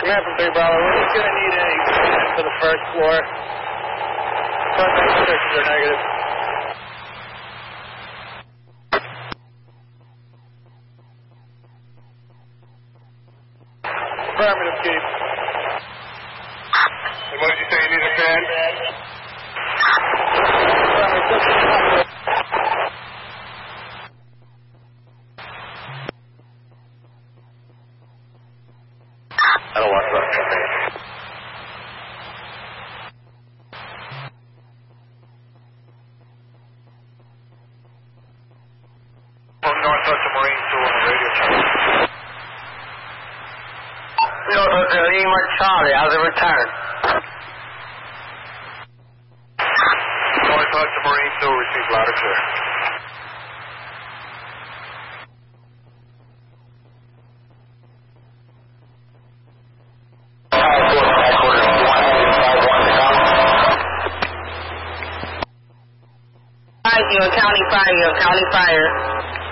Command from 3 Bravo, we're just going to need any command for the first floor. Contact restrictions are negative. Affirmative, Chief. And what did you say, you need a fan? I don't want that. From Northwest to Marine 2 on the radio channel. Northwest to Lima Charlie, how's it return? Northwest to Marine 2, receive loud and clear. You're County Fire,